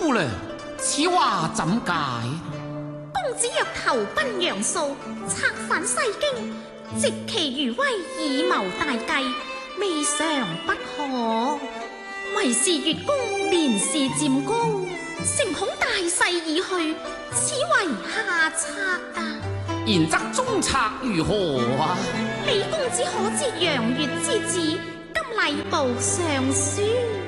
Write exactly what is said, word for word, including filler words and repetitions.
姑娘，此話怎解？ 公子若投奔楊素，策反西京，藉其餘威以謀大計，未嘗不可。唯是月宮年事漸高，誠恐大勢已去，此為下策啊！ 然則中策如何啊？ 李公子可知楊月之子，今禮部尚書。